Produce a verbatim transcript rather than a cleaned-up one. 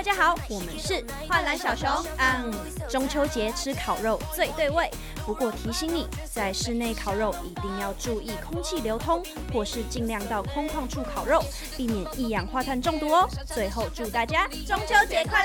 家好，我们是焕蓝小熊。 嗯，中秋节吃烤肉最对味。不过提醒你，在室内烤肉一定要注意空气流通，或是尽量到空旷处烤肉，避免一氧化碳中毒哦。最后祝大家中秋节快乐！